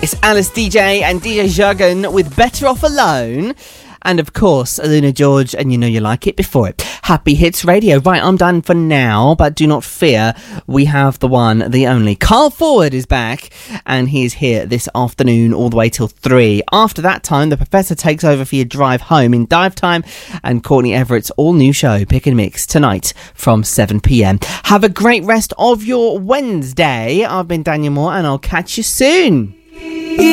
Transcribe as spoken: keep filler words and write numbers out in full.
It's Alice D J and D J Jargon with Better Off Alone. And of course, Aluna George, and you know you like it before it. Happy Hits Radio. Right, I'm done for now, but do not fear. We have the one, the only. Carl Forward is back, and he's here this afternoon all the way till three. After that time, the Professor takes over for your drive home in Dive Time, and Courtney Everett's all-new show, Pick and Mix, tonight from seven p.m. Have a great rest of your Wednesday. I've been Daniel Moore, and I'll catch you soon.